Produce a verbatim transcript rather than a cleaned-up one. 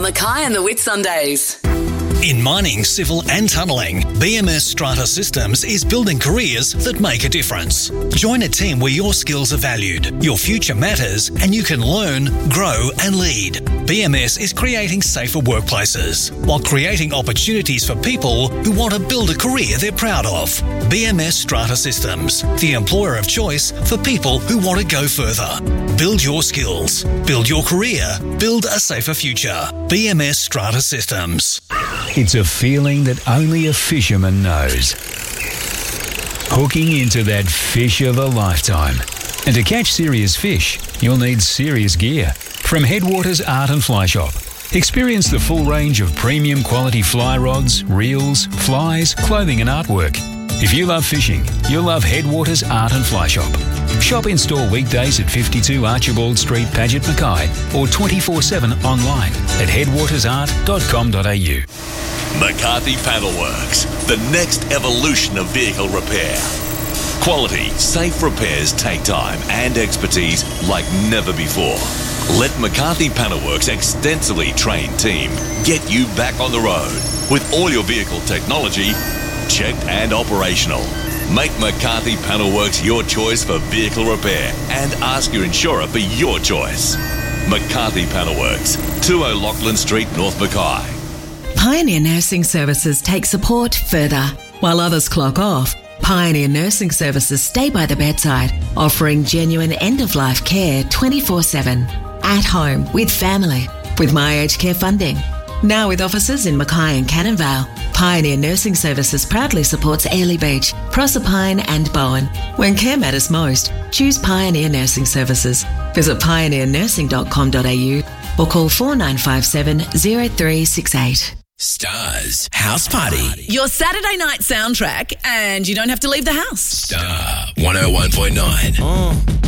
Mackay and the Whitsundays. In mining, civil and tunnelling, B M S Strata Systems is building careers that make a difference. Join a team where your skills are valued, your future matters, and you can learn, grow and lead. B M S is creating safer workplaces while creating opportunities for people who want to build a career they're proud of. B M S Strata Systems, the employer of choice for people who want to go further. Build your skills, build your career, build a safer future. B M S Strata Systems. It's a feeling that only a fisherman knows. Hooking into that fish of a lifetime. And to catch serious fish, you'll need serious gear. From Headwaters Art and Fly Shop. Experience the full range of premium quality fly rods, reels, flies, clothing and artwork. If you love fishing, you'll love Headwaters Art and Fly Shop. Shop in store weekdays at fifty-two Archibald Street, Paget, Mackay, or twenty-four seven online at headwaters art dot com dot a u. McCarthy Panelworks, the next evolution of vehicle repair. Quality, safe repairs take time and expertise like never before. Let McCarthy Panelworks' extensively trained team get you back on the road with all your vehicle technology checked and operational. Make McCarthy Panelworks your choice for vehicle repair and ask your insurer for your choice. McCarthy Panelworks, two O'Loughlin Street, North Mackay. Pioneer Nursing Services take support further. While others clock off, Pioneer Nursing Services stay by the bedside, offering genuine end-of-life care twenty-four seven. At home, with family, with My Aged Care funding. Now with offices in Mackay and Cannon Vale, Pioneer Nursing Services proudly supports Airlie Beach, Proserpine and Bowen. When care matters most, choose Pioneer Nursing Services. Visit pioneer nursing dot com dot a u or call four nine five seven zero three six eight. Stars House Party. Your Saturday night soundtrack, and you don't have to leave the house. Star one oh one point nine. Oh.